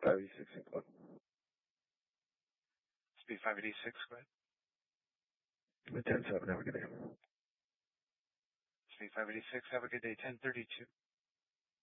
586 include. Speed 586, go ahead. 10-7, have a good day. Speed 586, have a good day, 1032.